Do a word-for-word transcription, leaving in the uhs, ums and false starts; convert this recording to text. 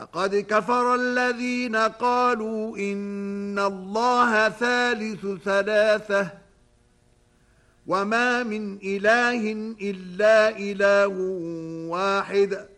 لقد كفر الذين قالوا إن الله ثالث ثلاثة وما من إله إلا إله واحد